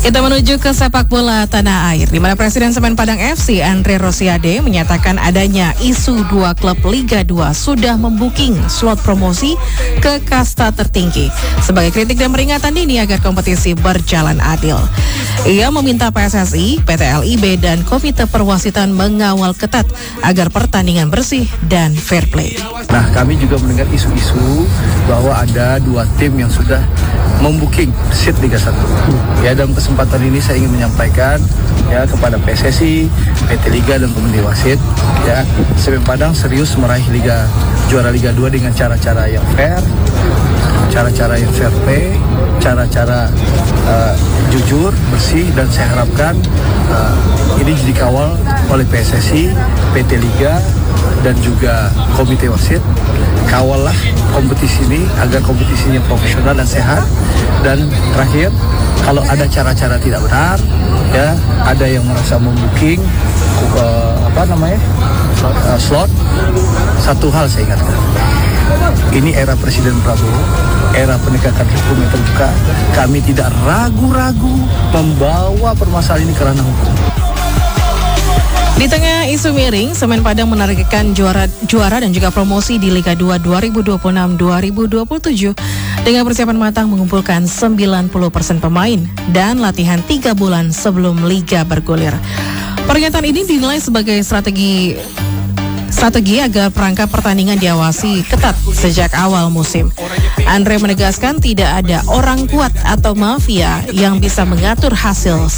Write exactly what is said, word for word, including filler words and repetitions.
Kita menuju ke sepak bola tanah air, di mana Presiden Semen Padang F C Andre Rosiade menyatakan adanya isu dua klub Liga dua sudah membuking slot promosi ke kasta tertinggi sebagai kritik dan peringatan dini agar kompetisi berjalan adil. Ia meminta P S S I, P T L I B dan Komite Perwasitan mengawal ketat agar pertandingan bersih dan fair play. Nah, kami juga mendengar isu-isu bahwa ada dua tim yang sudah membuking seat Liga satu. Ya, dalam kesempatan ini saya ingin menyampaikan ya kepada P S S I, P T Liga dan Komite Wasit, ya, Semen Padang serius meraih Liga juara Liga dua dengan cara-cara yang fair, cara-cara yang fair play, cara-cara uh, jujur, bersih, dan saya harapkan uh, ini dikawal oleh P S S I, P T Liga dan juga Komite Wasit. Kawallah kompetisi ini agar kompetisinya profesional dan sehat. Dan terakhir, kalau ada cara-cara tidak benar, ya, ada yang merasa membuking uh, apa namanya uh, slot, satu hal saya ingatkan, ini era Presiden Prabowo, era penegakan hukum yang terbuka. Kami tidak ragu-ragu membawa permasalahan ini ke ranah hukum. Di tengah isu miring, Semen Padang menargetkan juara juara dan juga promosi di Liga dua dua ribu dua puluh enam dua ribu dua puluh tujuh dengan persiapan matang mengumpulkan sembilan puluh persen pemain dan latihan tiga bulan sebelum Liga bergulir. Pernyataan ini dinilai sebagai strategi Strategi agar perangkap pertandingan diawasi ketat sejak awal musim. Andre menegaskan tidak ada orang kuat atau mafia yang bisa mengatur hasil